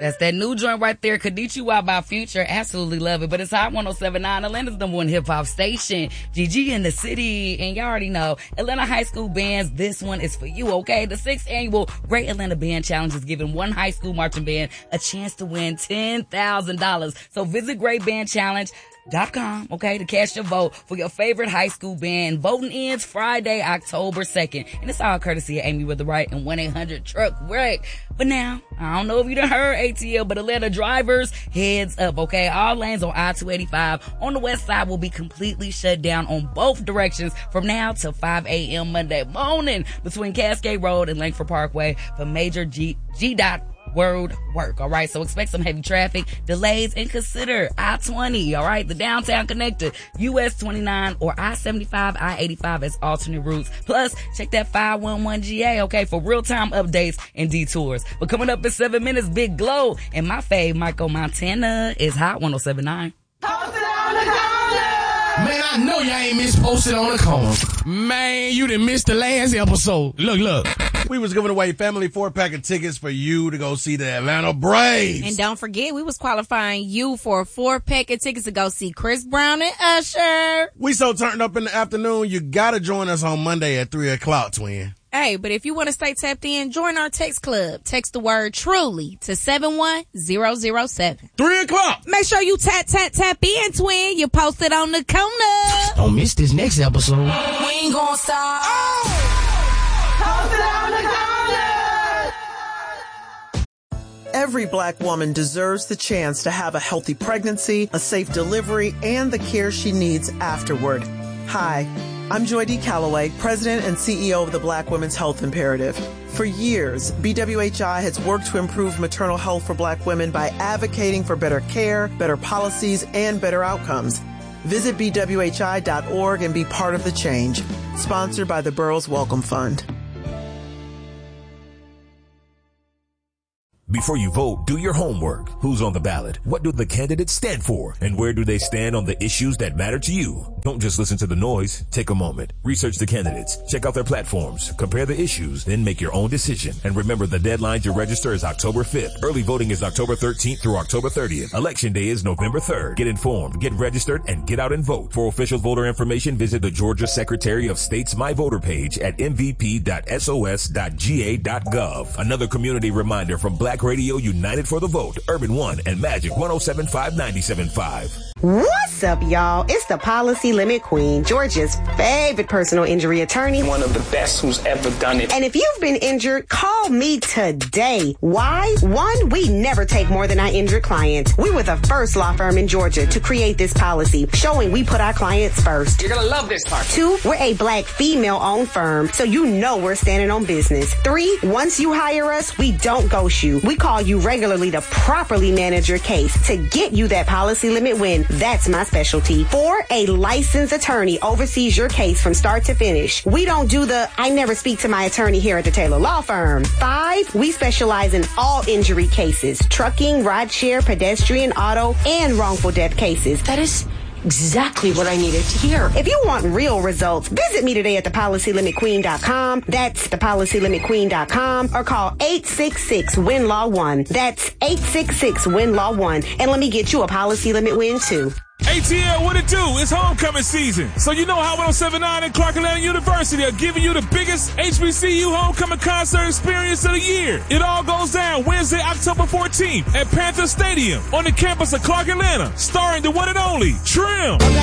That's that new joint right there, Konnichiwa by Future. Absolutely love it. But it's Hot 107.9, Atlanta's #1 hip-hop station. GG in the city. And y'all already know, Atlanta high school bands, this one is for you, okay? The 6th annual Great Atlanta Band Challenge is giving one high school marching band a chance to win $10,000. So visit greatbandchallenge.com, okay, to cast your vote for your favorite high school band. Voting ends Friday, October 2nd. And it's all courtesy of Amy with the Right and 1-800-TRUCK-WRECK. But now, I don't know if you done heard ATL, but Atlanta drivers, heads up, okay? All lanes on I-285 on the west side will be completely shut down on both directions from now till 5 a.m. Monday morning between Cascade Road and Langford Parkway for major G-Dot road work, all right? So expect some heavy traffic, delays, and consider I-20, all right? The downtown connector, US 29 or I-75, I-85 as alternate routes. Plus, check that 511GA, okay, for real-time updates and detours. But coming up in 7 minutes, Big Glow, and my fave, Michael Montana, is Hot 107.9. Posted on the corner! Man, I know y'all ain't miss Posted on the Corner. Man, you done missed the last episode. Look. We was giving away family 4-pack of tickets for you to go see the Atlanta Braves. And don't forget, we was qualifying you for a 4-pack of tickets to go see Chris Brown and Usher. We so turned up in the afternoon, you gotta join us on Monday at 3 o'clock, twin. Hey, but if you want to stay tapped in, join our text club. Text the word TRULY to 71007. 3 o'clock. Make sure you tap in, twin. You posted on the corner. Don't miss this next episode. We ain't gonna stop. Oh! Posted on the corner! Every Black woman deserves the chance to have a healthy pregnancy, a safe delivery, and the care she needs afterward. Hi, I'm Joy D. Calloway, President and CEO of the Black Women's Health Imperative. For years, BWHI has worked to improve maternal health for Black women by advocating for better care, better policies, and better outcomes. Visit BWHI.org and be part of the change. Sponsored by the Burroughs Welcome Fund. Before you vote, do your homework. Who's on the ballot? What do the candidates stand for? And where do they stand on the issues that matter to you? Don't just listen to the noise. Take a moment. Research the candidates. Check out their platforms. Compare the issues. Then make your own decision. And remember, the deadline to register is October 5th. Early voting is October 13th through October 30th. Election day is November 3rd. Get informed, get registered, and get out and vote. For official voter information, visit the Georgia Secretary of State's My Voter page at mvp.sos.ga.gov. Another community reminder from Black Radio United for the Vote, Urban One, and Magic 107.5 97.5. What's up, y'all? It's the Policy Limit Queen, Georgia's favorite personal injury attorney. One of the best who's ever done it. And if you've been injured, call me today. Why? 1, we never take more than our injured clients. We were the first law firm in Georgia to create this policy, showing we put our clients first. You're gonna love this part. 2, we're a Black female-owned firm, so you know we're standing on business. 3, once you hire us, we don't ghost you. We call you regularly to properly manage your case to get you that policy limit win. That's my specialty. 4, a licensed attorney oversees your case from start to finish. We don't do the, I never speak to my attorney here at the Taylor Law Firm. 5, we specialize in all injury cases, trucking, rideshare, pedestrian, auto, and wrongful death cases. That is exactly what I needed to hear. If you want real results, visit me today at thepolicylimitqueen.com. That's thepolicylimitqueen.com, or call 866-WIN-LAW-1. That's 866-WIN-LAW-1. And let me get you a policy limit win too. ATL, what it do? It's homecoming season. So you know how 107.9 and Clark Atlanta University are giving you the biggest HBCU homecoming concert experience of the year. It all goes down Wednesday, October 14th at Panther Stadium on the campus of Clark Atlanta, starring the one and only Trim.